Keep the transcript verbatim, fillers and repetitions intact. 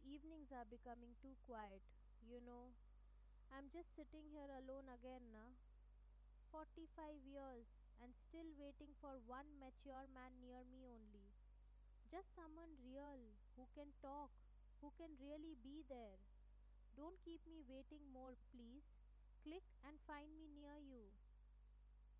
evenings are becoming too quiet. You know, I'm just sitting here alone again now. forty-five years and still waiting for one mature man near me only. Just someone real who can talk, who can really be there. Don't keep me waiting more, please. Click and find me near you.